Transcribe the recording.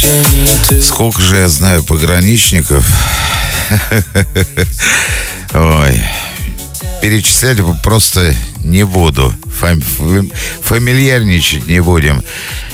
Сколько же я знаю пограничников. Ой. Перечислять просто не буду. Фамильярничать не будем.